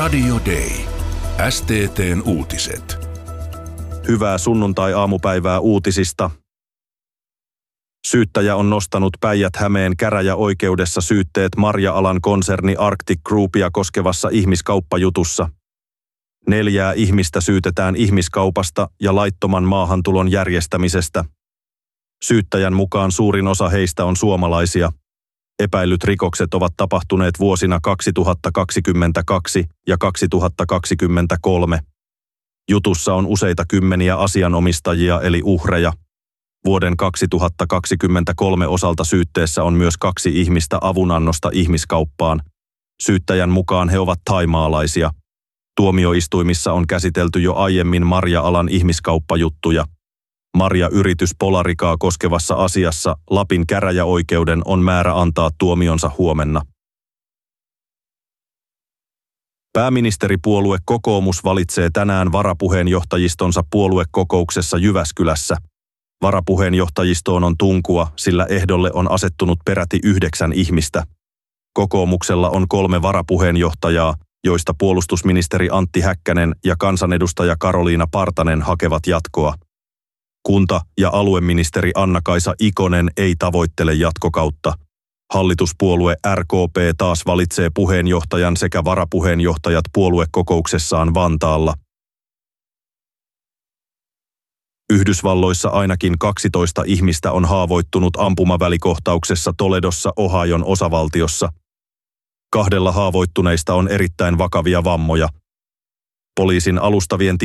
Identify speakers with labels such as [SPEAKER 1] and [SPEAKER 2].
[SPEAKER 1] Radio Day. STT:n uutiset.
[SPEAKER 2] Hyvää sunnuntai-aamupäivää uutisista. Syyttäjä on nostanut Päijät-Hämeen käräjäoikeudessa syytteet marja-alan konserni Arctic Groupia koskevassa ihmiskauppajutussa. 4 ihmistä syytetään ihmiskaupasta ja laittoman maahantulon järjestämisestä. Syyttäjän mukaan suurin osa heistä on suomalaisia. Epäillyt rikokset ovat tapahtuneet vuosina 2022 ja 2023. Jutussa on useita kymmeniä asianomistajia eli uhreja. Vuoden 2023 osalta syytteessä on myös 2 ihmistä avunannosta ihmiskauppaan. Syyttäjän mukaan he ovat thaimaalaisia. Tuomioistuimissa on käsitelty jo aiemmin marja-alan ihmiskauppajuttuja. Marja-yritys Polarikaa koskevassa asiassa Lapin käräjäoikeuden on määrä antaa tuomionsa huomenna. Pääministeripuolue Kokoomus valitsee tänään varapuheenjohtajistonsa puoluekokouksessa Jyväskylässä. Varapuheenjohtajistoon on tunkua, sillä ehdolle on asettunut peräti 9 ihmistä. Kokoomuksella on 3 varapuheenjohtajaa, joista puolustusministeri Antti Häkkänen ja kansanedustaja Karoliina Partanen hakevat jatkoa. Kunta- ja alueministeri Anna-Kaisa Ikonen ei tavoittele jatkokautta. Hallituspuolue RKP taas valitsee puheenjohtajan sekä varapuheenjohtajat puoluekokouksessaan Vantaalla. Yhdysvalloissa ainakin 12 ihmistä on haavoittunut ampumavälikohtauksessa Toledossa Ohion osavaltiossa. 2 haavoittuneista on erittäin vakavia vammoja. Poliisin alustavien